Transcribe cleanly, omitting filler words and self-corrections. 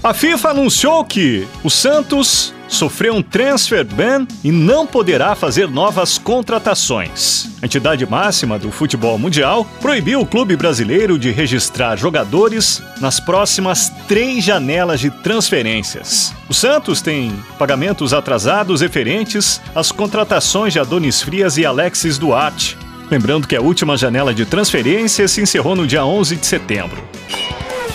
A FIFA anunciou que o Santos sofreu um transfer ban e não poderá fazer novas contratações. A entidade máxima do futebol mundial proibiu o clube brasileiro de registrar jogadores nas próximas 3 janelas de transferências. O Santos tem pagamentos atrasados referentes às contratações de Adonis Frias e Alexis Duarte. Lembrando que a última janela de transferência se encerrou no dia 11 de setembro.